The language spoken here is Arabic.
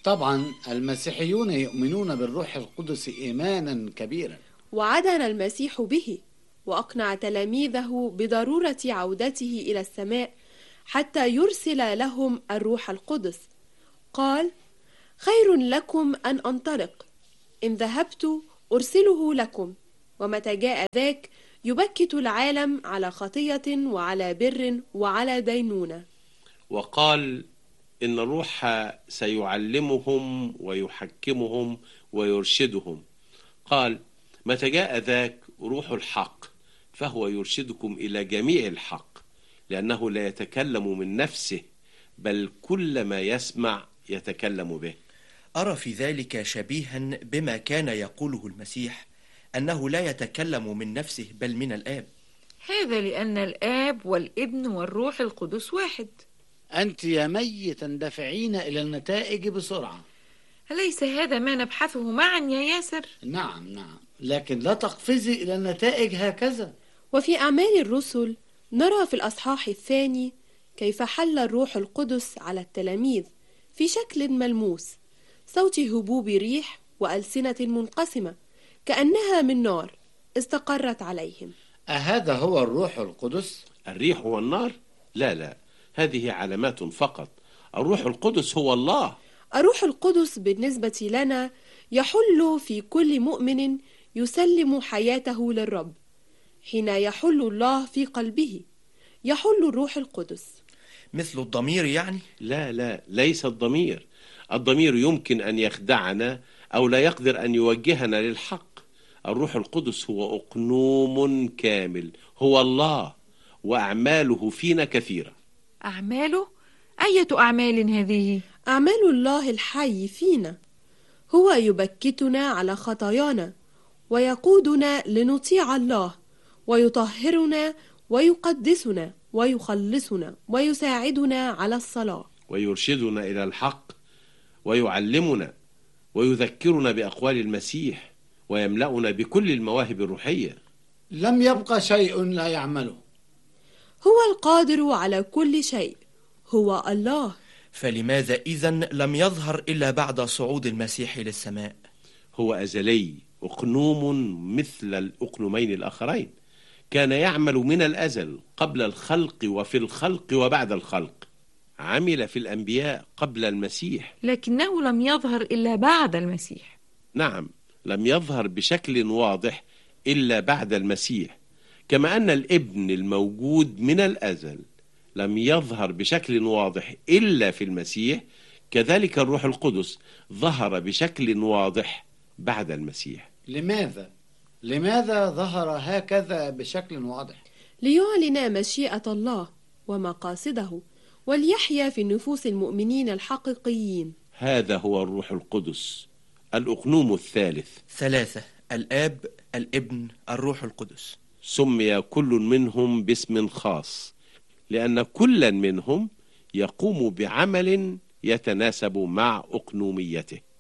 طبعا المسيحيون يؤمنون بالروح القدس إيمانا كبيرا، وعدن المسيح به وأقنع تلاميذه بضرورة عودته إلى السماء حتى يرسل لهم الروح القدس. قال: خير لكم أن أنطلق، إن ذهبت أرسله لكم، ومتى جاء ذاك يبكت العالم على خطية وعلى بر وعلى دينونة. وقال إن الروح سيعلمهم ويحكمهم ويرشدهم. قال: متى جاء ذاك روح الحق فهو يرشدكم إلى جميع الحق، لأنه لا يتكلم من نفسه، بل كل ما يسمع يتكلم به. أرى في ذلك شبيها بما كان يقوله المسيح، أنه لا يتكلم من نفسه بل من الآب. هذا لأن الآب والابن والروح القدس واحد. أنت يا مي تندفعين إلى النتائج بسرعة. أليس هذا ما نبحثه معا يا ياسر؟ نعم، لكن لا تقفزي إلى النتائج هكذا. وفي أعمال الرسل نرى في الأصحاح 2 كيف حل الروح القدس على التلاميذ في شكل ملموس، صوت هبوب ريح وألسنة منقسمة كأنها من نار استقرت عليهم. أهذا هو الروح القدس؟ الريح والنار؟ لا، هذه علامات فقط. الروح القدس هو الله. الروح القدس بالنسبة لنا يحل في كل مؤمن يسلم حياته للرب. حين يحل الله في قلبه يحل الروح القدس. مثل الضمير يعني؟ لا، ليس الضمير. الضمير يمكن أن يخدعنا أو لا يقدر أن يوجهنا للحق. الروح القدس هو أقنوم كامل، هو الله، وأعماله فينا كثيرة. أعماله؟ أية أعمال هذه؟ أعمال الله الحي فينا. هو يبكتنا على خطايانا ويقودنا لنطيع الله، ويطهرنا ويقدسنا ويخلصنا ويساعدنا على الصلاة، ويرشدنا إلى الحق، ويعلمنا ويذكرنا بأقوال المسيح، ويملأنا بكل المواهب الروحية. لم يبقى شيء لا يعمله. هو القادر على كل شيء، هو الله. فلماذا إذن لم يظهر إلا بعد صعود المسيح للسماء؟ هو أزلي، أقنوم مثل الأقنومين الآخرين، كان يعمل من الأزل، قبل الخلق وفي الخلق وبعد الخلق. عمل في الأنبياء قبل المسيح، لكنه لم يظهر إلا بعد المسيح. نعم، لم يظهر بشكل واضح إلا بعد المسيح، كما أن الابن الموجود من الأزل لم يظهر بشكل واضح إلا في المسيح، كذلك الروح القدس ظهر بشكل واضح بعد المسيح. لماذا ظهر هكذا بشكل واضح؟ ليعلن مشيئة الله ومقاصده، وليحيا في نفوس المؤمنين الحقيقيين. هذا هو الروح القدس، الأقنوم الثالث. 3: الآب، الابن، الروح القدس. سمي كل منهم باسم خاص، لأن كل منهم يقوم بعمل يتناسب مع أقنوميته.